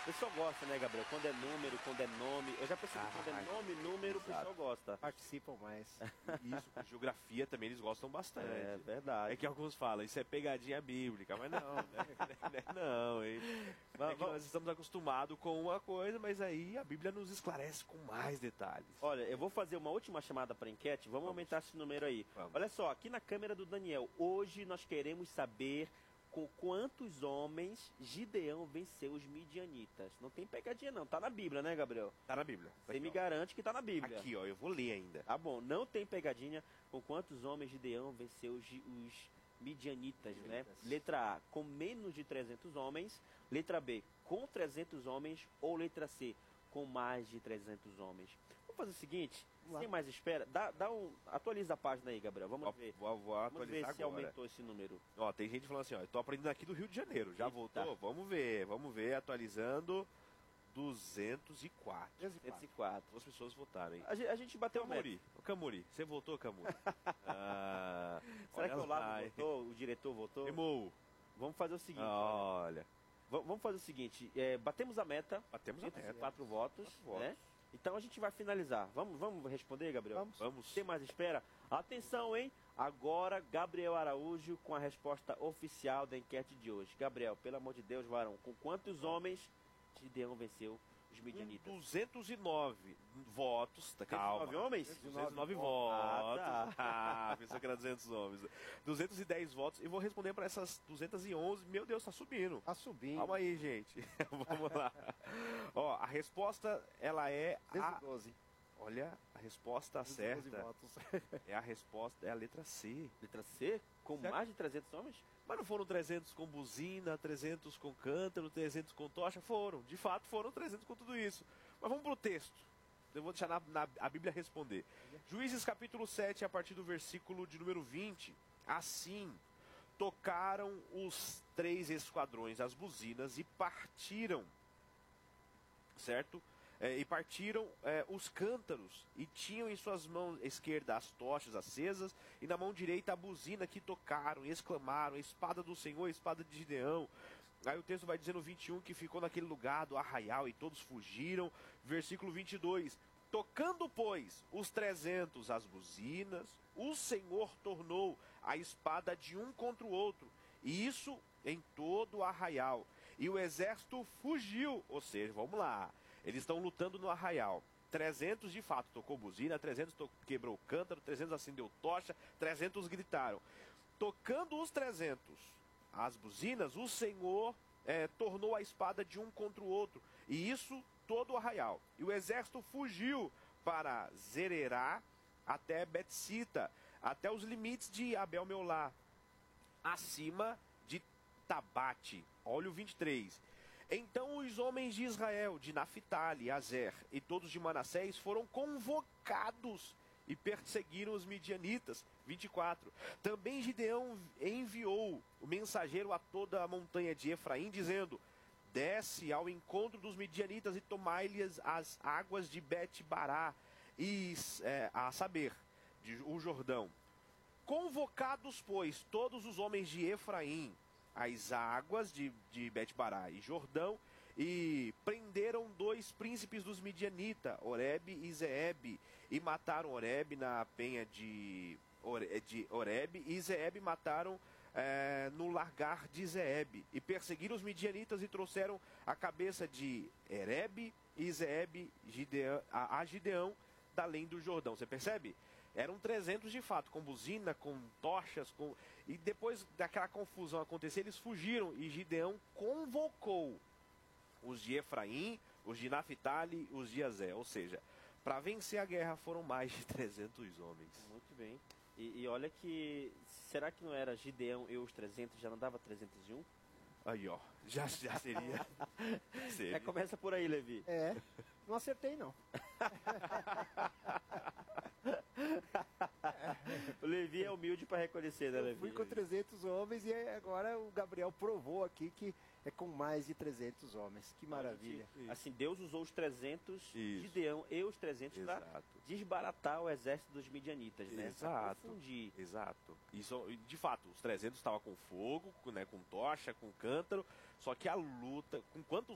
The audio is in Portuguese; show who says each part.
Speaker 1: pessoal gosta, né, Gabriel? Quando é número, quando é nome. Eu já percebi que quando é nome, número, o pessoal gosta.
Speaker 2: Participam mais.
Speaker 3: Isso, com geografia também eles gostam bastante.
Speaker 1: É verdade.
Speaker 3: É que alguns falam, isso é pegadinha bíblica, mas não, né? Não, hein? Nós estamos acostumados com uma coisa, mas aí a Bíblia nos esclarece com mais detalhes.
Speaker 1: Olha, eu vou fazer uma última chamada para enquete. Vamos aumentar esse número aí.
Speaker 3: Vamos.
Speaker 1: Olha só, aqui na câmera do Daniel, hoje nós queremos saber com quantos homens Gideão venceu os midianitas. Não tem pegadinha não, tá na Bíblia, né, Gabriel?
Speaker 3: Tá na Bíblia.
Speaker 1: Você me garante que tá na Bíblia.
Speaker 3: Aqui, ó, eu vou ler ainda.
Speaker 1: Tá bom, não tem pegadinha. Com quantos homens Gideão venceu os midianitas, né? Letra A, com menos de 300 homens. Letra B, com 300 homens. Ou letra C, com mais de 300 homens. Vamos fazer o seguinte, sem mais espera, atualiza a página aí, Gabriel. Vamos ver.
Speaker 3: Vou atualizar
Speaker 1: Vamos ver se
Speaker 3: agora.
Speaker 1: aumentou esse número.
Speaker 3: Ó, tem gente falando assim, ó, eu tô aprendendo aqui do Rio de Janeiro. Já
Speaker 1: Eita.
Speaker 3: voltou? Vamos ver, atualizando 204.
Speaker 1: 204.
Speaker 3: Duas pessoas votaram, hein?
Speaker 1: A gente bateu o
Speaker 3: Camuri, o Camuri, você votou, Camuri?
Speaker 1: Será que o
Speaker 3: lá,
Speaker 1: Olavo votou? O diretor votou?
Speaker 3: Irmão,
Speaker 1: Vamos fazer o seguinte.
Speaker 3: olha.
Speaker 1: Vamos fazer o seguinte, batemos a meta.
Speaker 3: Batemos a meta.
Speaker 1: 104 votos,
Speaker 3: votos.
Speaker 1: né? Então a gente vai finalizar. Vamos responder, Gabriel?
Speaker 3: Vamos.
Speaker 1: Sem mais espera. Atenção, hein? Agora, Gabriel Araújo com a resposta oficial da enquete de hoje. Gabriel, pelo amor de Deus, varão, com quantos homens Gideão venceu os midianitas?
Speaker 3: 209 votos. Calma.
Speaker 1: 209 homens?
Speaker 3: 209 votos.
Speaker 1: tá.
Speaker 3: Pensou que era 200 homens. 210 votos. E vou responder para essas 211. Meu Deus, tá subindo.
Speaker 2: Tá subindo.
Speaker 3: Calma aí, gente. Vamos lá. Ó, a resposta, ela é
Speaker 2: 212.
Speaker 3: Olha, a resposta
Speaker 2: 212
Speaker 3: certa
Speaker 2: votos.
Speaker 3: é a resposta, é a letra C.
Speaker 1: Letra C? Com
Speaker 3: Certo.
Speaker 1: mais de 300 homens?
Speaker 3: Mas não foram 300 com buzina, 300 com cântaro, 300 com tocha? Foram, de fato foram 300 com tudo isso. Mas vamos pro texto. Eu vou deixar a Bíblia responder. Juízes capítulo 7, a partir do versículo de número 20. Assim, tocaram os 3 esquadrões as buzinas e partiram, certo? E partiram os cântaros, e tinham em suas mãos esquerda as tochas acesas, e na mão direita a buzina, que tocaram e exclamaram: espada do Senhor, espada de Gideão. Aí o texto vai dizer no 21 que ficou naquele lugar do arraial e todos fugiram. Versículo 22: tocando, pois, os 300 as buzinas, o Senhor tornou a espada de um contra o outro, e isso em todo o arraial. E o exército fugiu, ou seja, vamos lá, eles estão lutando no arraial. 300 de fato tocou buzina, 300 quebrou o cântaro, 300 acendeu tocha, 300 gritaram. Tocando os 300 as buzinas, o Senhor tornou a espada de um contra o outro, e isso todo o arraial. E o exército fugiu para Zererá até Betsita, até os limites de Abel-Meolá, acima de Tabate. Olha o 23. Então os homens de Israel, de Naphtali, Azer e todos de Manassés foram convocados e perseguiram os midianitas. 24. Também Gideão enviou o mensageiro a toda a montanha de Efraim, dizendo: desce ao encontro dos midianitas e tomai-lhes as águas de Bet-Bará, a saber, o Jordão. Convocados, pois, todos os homens de Efraim, as águas de Bet-Bará e Jordão, e prenderam 2 príncipes dos midianitas, Oreb e Zeeb, e mataram Oreb na penha de Oreb, e Zeeb mataram no largar de Zeeb, e perseguiram os midianitas e trouxeram a cabeça de Oreb e Zeeb a Gideão da além do Jordão. Você percebe? Eram 300 de fato, com buzina, com tochas, e depois daquela confusão acontecer, eles fugiram, e Gideão convocou os de Efraim, os de Naphtali, os de Azer. Ou seja, para vencer a guerra foram mais de 300 homens.
Speaker 1: Muito bem. E olha que, será que não era Gideão e os 300, já não dava 301?
Speaker 3: Aí, ó, já seria. Seria.
Speaker 1: Começa por aí, Levi.
Speaker 2: Não acertei, não.
Speaker 1: O Levi é humilde para reconhecer, né,
Speaker 2: Eu
Speaker 1: Levi?
Speaker 2: fui com 300 homens e agora o Gabriel provou aqui que é com mais de 300 homens. Que maravilha.
Speaker 1: Assim, Deus usou os 300,
Speaker 3: Isso.
Speaker 1: Gideão e os 300 para
Speaker 3: Exato.
Speaker 1: desbaratar o exército dos midianitas, né? Pra
Speaker 3: Exato.
Speaker 1: confundir.
Speaker 3: Exato. Isso, de fato, os 300 estavam com fogo, né, com tocha, com cântaro, só que a luta, com